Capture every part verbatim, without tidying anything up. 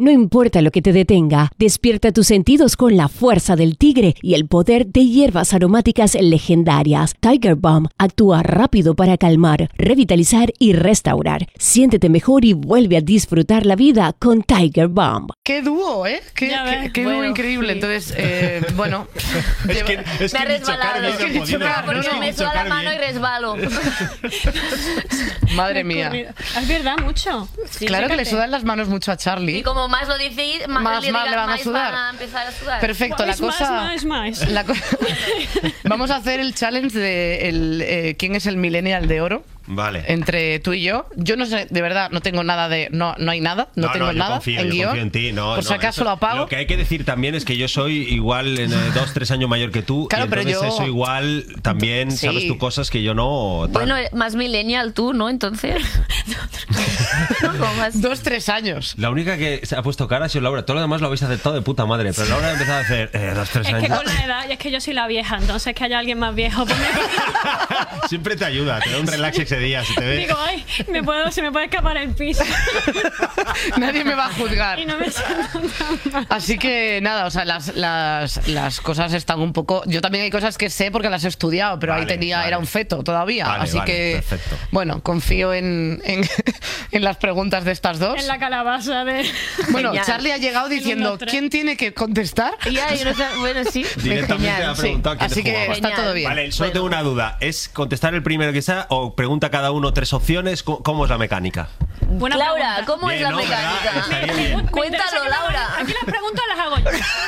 No importa lo que te detenga, despierta tus sentidos con la fuerza del tigre y el poder de hierbas aromáticas legendarias. Tiger Balm actúa rápido para calmar, revitalizar y restaurar. Siéntete mejor y vuelve a disfrutar la vida con Tiger Balm. ¡Qué dúo, eh! ¡Qué, qué, qué bueno, dúo increíble! Sí. Entonces, eh, bueno... es que, es me ha que resbalado. Es que chocar, porque no, me suda la mano bien. Y resbalo. Madre mía. Es verdad, mucho. Sí, claro fíjate. Que le sudan las manos mucho a Charlie. Y como más lo decís, más, más, le más le van a sudar. Van a empezar a sudar. Perfecto, la es cosa... Más, más, más. La co Vamos a hacer el challenge de el, eh, quién es el millennial de oro. Vale. Entre tú y yo. Yo no sé, de verdad, no tengo nada de... No, no hay nada, no, no tengo no, yo nada confío, en yo guión. confío en ti. No, Por si no, acaso eso, lo apago. Lo que hay que decir también es que yo soy igual en, eh, dos, tres años mayor que tú. Claro, y pero entonces yo... eso igual también sí. sabes tú cosas que yo no... Tal. Bueno, más millennial tú, ¿no? Entonces... no, más... Dos, tres años. La única que se ha puesto cara ha sido Laura. Todo lo demás lo habéis aceptado de puta madre. Pero Laura ha empezado a hacer eh, dos, tres es años. Es que con la edad, y es que yo soy la vieja. Entonces que haya alguien más viejo... Pues me... Siempre te ayuda, te da un relax ese día. Se te ve... Digo, ay, me puedo, se me puede escapar el piso. Nadie me va a juzgar. Y no me siento tan mal. Así que nada, o sea, las, las, las cosas están un poco... Yo también hay cosas que sé porque las he estudiado, pero vale, ahí tenía, vale. era un feto todavía. Vale, así vale, que, perfecto. bueno, confío en, en, en las preguntas de estas dos. En la calabaza de... Bueno, Genial. Charlie ha llegado diciendo, ¿quién tiene que contestar? Ya, yo no sé, bueno, sí. Directamente Genial. ha preguntado Sí, quién así que jugaba. está Genial. todo bien. Vale, solo Bueno. tengo una duda. ¿Es contestar el primero que sea o pregunta cada uno tres opciones? ¿Cómo, cómo es la mecánica? Buena Laura, pregunta. ¿cómo Bien, es la ¿no? ¿Verdad? mecánica? Estaría bien. Me Cuéntalo, interesa que me Laura. hagan- Aquí las preguntas las hago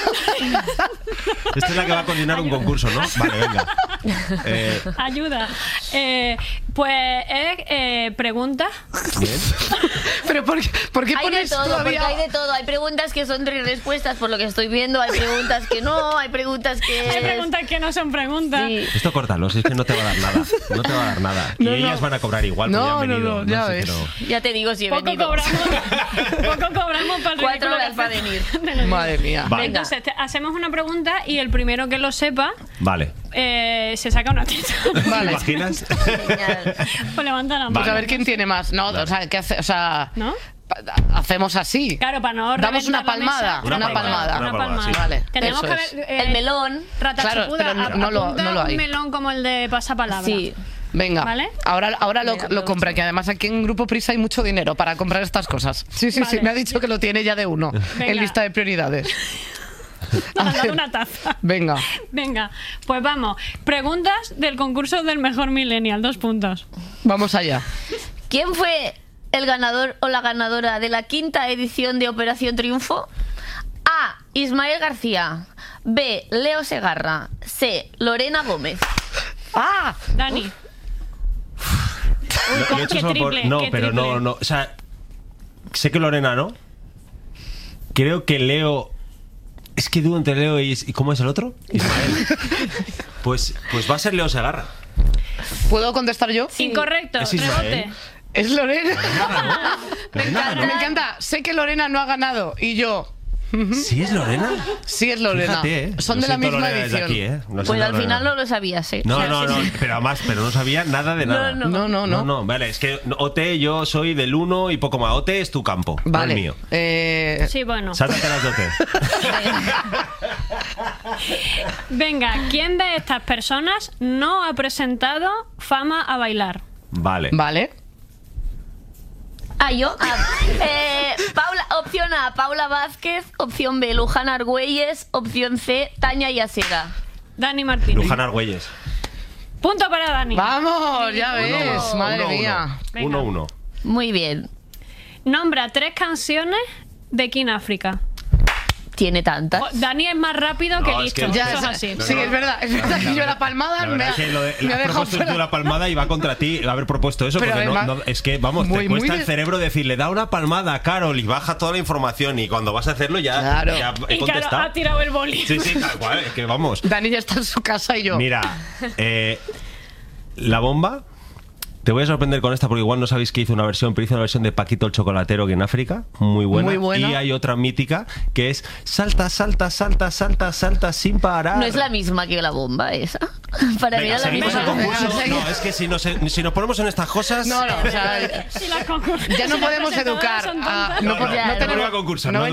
yo. Esta es la que va a coordinar un concurso, ¿no? Vale, venga. Eh, Ayuda. Eh, pues es eh, preguntas. bien. Pero ¿por qué, por qué Hay de pones todo, todavía...? porque hay de todo. Hay preguntas que son tres respuestas por lo que estoy viendo, hay preguntas que no, hay preguntas que... Hay preguntas que no son preguntas. Sí. Esto córtalo, si es que no te va a dar nada. No te va a dar nada. Y No, no. ellas van a cobrar igual. porque No, han no, venido. no, ya sé, ves. pero- Ya te digo si he Poco venido. cobramos, poco cobramos para el Cuatro ridículo horas que para hacemos venir. de la vida. Madre mía. Vale. Venga. Entonces te- hacemos una pregunta y el primero que lo sepa Vale. eh, se saca una teta. ¿Te Vale. imaginas? Genial. Pues levanta la mano. Pues a ver quién tiene más. No, o sea, ¿qué hace? O sea, ¿No? hacemos así. Claro, para no Damos una reventar la palmada, mesa. una Una palmada, palmada. una Una palmada, palmada. sí. Vale, Tenemos eso que es. ver, eh, El melón. Rata Claro, chupuda, pero no- a- no lo- apunta no lo hay. un melón como el de pasapalabra. Sí. Venga, ¿Vale? ahora, ahora lo, Venga, lo me compra, gusta. que además aquí en Grupo Prisa hay mucho dinero para comprar estas cosas. Sí, sí, sí, Vale. me ha dicho que lo tiene ya de uno Venga. en lista de prioridades. Nos han A dado ver, una taza. venga, Venga, pues vamos. Preguntas del concurso del mejor millennial. Dos puntos. vamos allá. ¿Quién fue el ganador o la ganadora de la quinta edición de Operación Triunfo? A. Ismael García. B. Leo Segarra. C. Lorena Gómez. ¡Ah! Dani. Lo- ¿cómo? lo he hecho Qué solo por- triple, No, qué pero no, triple. no. O sea, sé que Lorena no. Creo que Leo. Es que dudo entre Leo y. ¿Y cómo es el otro? Ismael. Pues, pues va a ser Leo Segarra. ¿Puedo contestar yo? Incorrecto. Es Ismael. Rebote. Es Lorena. Me encanta. Me encanta. Sé que Lorena no ha ganado y yo. ¿Sí es Lorena? Sí, es Lorena. Fíjate, ¿eh? Son Lo de la siento, misma Lorena, desde edición. aquí, ¿eh? Lo Pues siento, al Lorena. final no lo sabías, ¿eh? No, O sea, no, sí, no, sí. pero además, pero no sabía nada de nada. No, No, no, no. No, no, vale, es que O T yo soy del uno y poco más. O T es tu campo, Vale. no el mío. Eh, Sí, bueno. Sáltate las de O T. Venga, ¿quién de estas personas no ha presentado Fama a bailar? Vale. Vale. Ah, yo. Ah, eh, Paula, opción A, Paula Vázquez. Opción B, Luján Argüelles. Opción C, Tania Yasera. Dani Martínez. Luján Argüelles. Punto para Dani. Vamos, ya Uno, ves, uno, madre uno, mía. Venga. Uno, uno. Muy bien. Nombra tres canciones de King África. Tiene tantas. Oh, Dani es más rápido que No, es listo. que- Ya, Eso es esa- así. sí, es verdad. Es verdad que yo la palmada La me verdad ha, es que lo de, me la ha dejado propuesto tú fuera. la palmada y va contra ti haber propuesto eso, Pero porque no, además, no- es que, vamos, muy, te muy cuesta de- el cerebro decirle, da una palmada, Carol, y baja toda la información, y cuando vas a hacerlo ya, Claro. ya he Y claro, contestado. ha tirado el boli. Sí, sí, tal cual, es que vamos. Dani ya está en su casa y yo. Mira, eh, la bomba. Te voy a sorprender con esta porque igual no sabéis que hizo una versión, pero hizo una versión de Paquito el Chocolatero que en África, muy buena. Muy buena. Y hay otra mítica que es salta, salta, salta, salta, salta sin parar. No es la misma que la bomba esa. Para mí Venga, era la seguimos misma. el concurso. Venga, seguimos. No, es que si nos, si nos ponemos en estas cosas. No, no, o sea, Si las concur- ya no si las podemos presentadoras educar son a- tontas. no, No, no, no no tenemos- iba a concursar, no no